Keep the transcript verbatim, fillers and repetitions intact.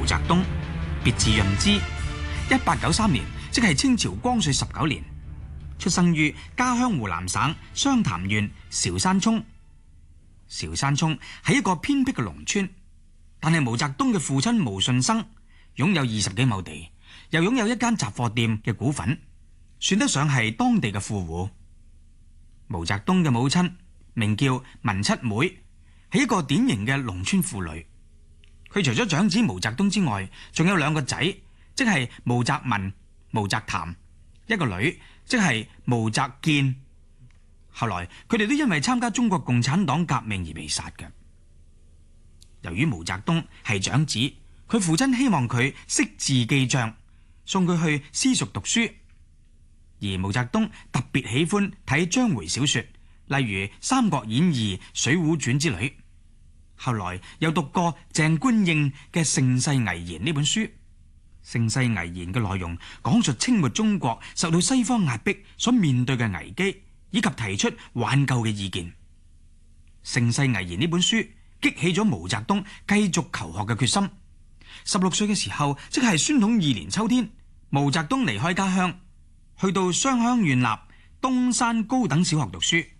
澤東，別字潤之，一八九三年，即係清朝光緒十九年，出生於家鄉湖南省湘潭縣韶山涌。韶山涌係一個偏僻嘅農村，但係毛澤東嘅父親毛順生擁有二十幾畝地，又擁有一間雜貨店嘅股份，算得上係當地嘅富戶。毛澤東嘅母親名叫文七妹，係一個典型嘅農村婦女。佢除咗長子毛澤東之外，仲有兩個仔，即係毛澤文、毛澤譚，一個女，即係毛澤建。後來佢哋都因為參加中國共產黨革命而被殺嘅。由於毛澤東係長子，佢父親希望佢識字記賬，送佢去私塾讀書。而毛澤東特別喜歡睇章回小說，例如《三國演義》《水滸傳》之類。後來又讀過鄭觀應嘅《盛世危言》呢本書，《盛世危言》嘅內容講述清末中國受到西方壓迫所面對嘅危機，以及提出挽救嘅意見。《盛世危言》呢本書激起咗毛澤東繼續求學嘅決心。十六歲嘅時候，即係宣統二年秋天，毛澤東離開家鄉，去到湘鄉縣立東山高等小學讀書。